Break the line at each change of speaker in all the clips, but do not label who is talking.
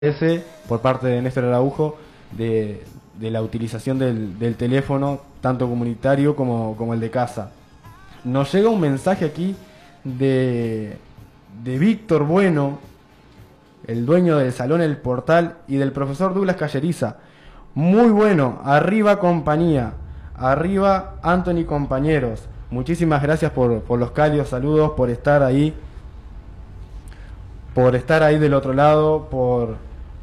ese por parte de Néstor Araujo de la utilización del teléfono, tanto comunitario como el de casa. Nos llega un mensaje aquí de Víctor Bueno, el dueño del Salón El Portal, y del profesor Douglas Calleriza. Muy bueno, arriba compañía, arriba Anthony compañeros. Muchísimas gracias por los cálidos saludos, por estar ahí del otro lado, por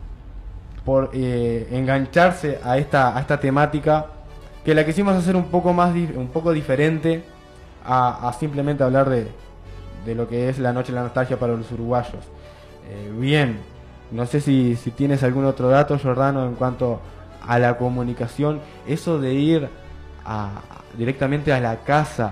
engancharse a esta temática, que la quisimos hacer un poco diferente a simplemente hablar de lo que es la Noche de la Nostalgia para los uruguayos. Bien, no sé si tienes algún otro dato, Giordano, en cuanto a la comunicación, eso de ir directamente a la casa,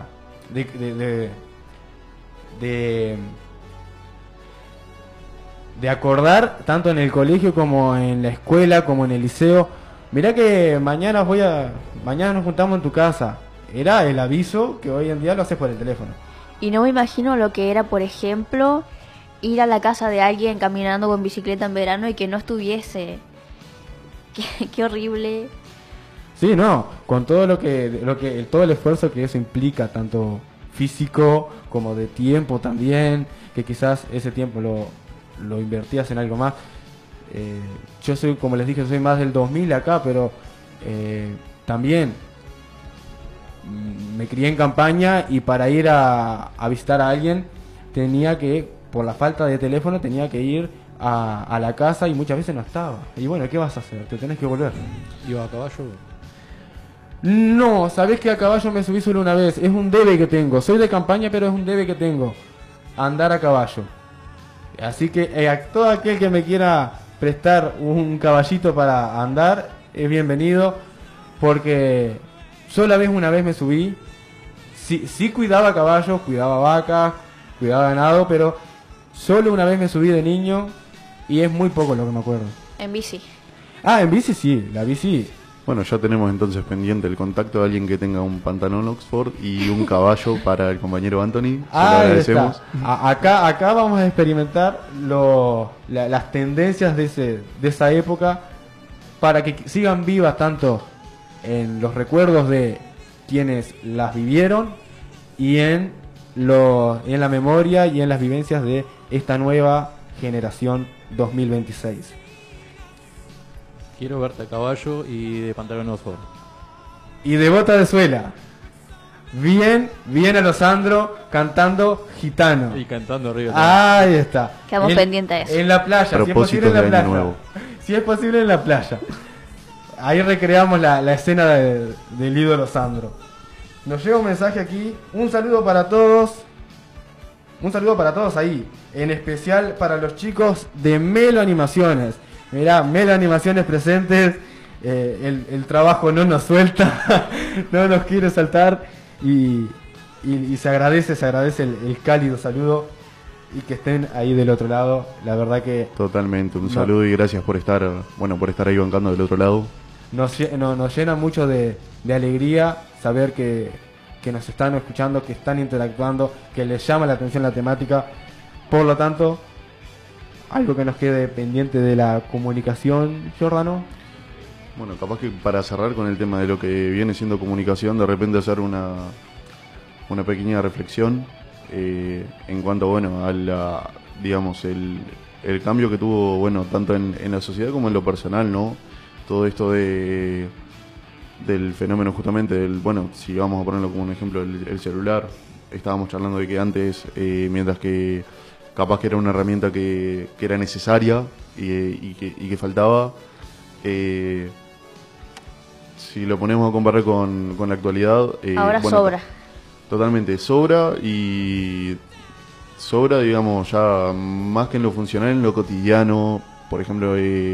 de acordar tanto en el colegio como en la escuela como en el liceo. Mirá que mañana nos juntamos en tu casa. Era el aviso que hoy en día lo haces por el teléfono.
Y no me imagino lo que era, por ejemplo, ir a la casa de alguien caminando con bicicleta en verano y que no estuviese. Qué horrible.
Sí, no, con todo todo el esfuerzo que eso implica, tanto físico como de tiempo también, que quizás ese tiempo lo invertías en algo más. Yo soy, como les dije, soy más del 2000 acá, pero también me crié en campaña, y para ir a visitar a alguien tenía que, por la falta de teléfono, tenía que ir a la casa, y muchas veces no estaba. Y bueno, ¿qué vas a hacer? Te tenés que volver.
¿Iba a caballo?
No, sabés que a caballo me subí solo una vez. Es un debe que tengo. Soy de campaña, pero es un debe que tengo, andar a caballo. Así que a todo aquel que me quiera prestar un caballito para andar es bienvenido, porque una vez me subí. Sí cuidaba caballos, cuidaba vacas, cuidaba ganado, pero solo una vez me subí de niño, y es muy poco lo que me acuerdo.
En bici.
En bici sí, la bici.
Bueno, ya tenemos entonces pendiente el contacto de alguien que tenga un pantalón Oxford y un caballo para el compañero Anthony. Se lo agradecemos.
Acá vamos a experimentar las tendencias de esa época, para que sigan vivas tanto en los recuerdos de quienes las vivieron, y en la memoria y en las vivencias de esta nueva generación 2026.
Quiero verte a caballo y de pantalón Oxford.
Y de bota de suela. Bien Alessandro cantando Gitano.
Y cantando arriba.
Ahí está.
Quedamos pendientes de eso.
En la playa, si es posible en la playa. Si es posible en la playa. Ahí recreamos la escena del ídolo Sandro. Nos llega un mensaje aquí. Un saludo para todos. Un saludo para todos ahí. En especial para los chicos de Melo Animaciones. Mirá, Melo Animaciones presentes. El trabajo no nos suelta. No nos quiere saltar. Y se agradece el cálido saludo, y que estén ahí del otro lado. La verdad que
totalmente, un saludo y gracias por estar ahí bancando del otro lado.
Nos llena mucho de alegría saber que nos están escuchando, que están interactuando, que les llama la atención la temática. Por lo tanto, algo que nos quede pendiente de la comunicación, Giordano.
Bueno, capaz que para cerrar con el tema de lo que viene siendo comunicación, de repente hacer una pequeña reflexión en cuanto, a el cambio que tuvo, tanto en la sociedad como en lo personal, ¿no? Todo esto del fenómeno justamente si vamos a ponerlo como un ejemplo, el celular. Estábamos charlando de que antes, mientras que capaz que era una herramienta que era necesaria y que faltaba, si lo ponemos a comparar con la actualidad...
ahora sobra.
Totalmente, sobra, digamos, ya más que en lo funcional, en lo cotidiano. Por ejemplo,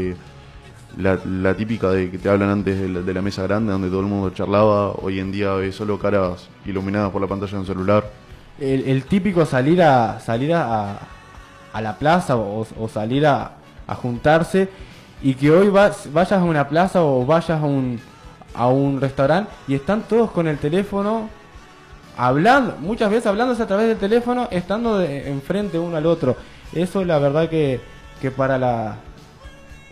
la típica de que te hablan antes de la mesa grande donde todo el mundo charlaba. Hoy en día ves solo caras iluminadas por la pantalla de un celular.
El típico salir a la plaza o salir a juntarse, y que hoy vayas a una plaza o vayas a un restaurante y están todos con el teléfono hablando, muchas veces hablándose a través del teléfono, estando enfrente uno al otro. Eso la verdad que para